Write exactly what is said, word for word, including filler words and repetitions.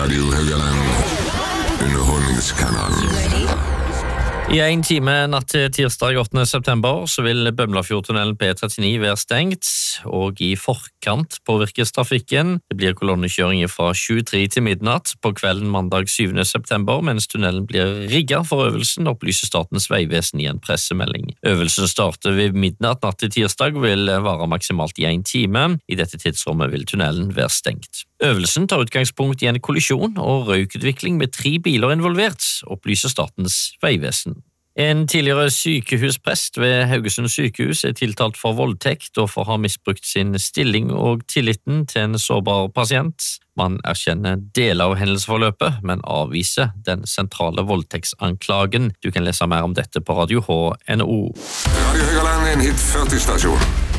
Radio Haugaland, underholdningskanalen. I en time natt til tirsdag åttende september så vil Bømlafjordtunnelen P trettini være stengt, og i forkant påvirkes trafikken. Det blir kolonnekjøring fra tjuetre til midnatt på kvelden mandag syvende september, mens tunnelen blir rigget for øvelsen, opplyser Statens vegvesen i en pressemelding. Øvelsen starter ved midnatt natt til tirsdag og vil vare maksimalt i en time. I dette tidsrommet vil tunnelen være stengt. Øvelsen tar utgangspunkt i en kollisjon og røykutvikling med tre biler involvert, opplyser Statens vegvesen. En tidligere sykehusprest ved Haugesund sykehus er tiltalt for voldtekt og for å ha misbrukt sin stilling og tilliten til en sårbar pasient. Man erkjenner deler av hendelsesforløpet, men avviser den sentrale voldtektsanklagen. Du kan lese mer om dette på Radio H N O. Radio Haugaland er en hit førti-stasjon.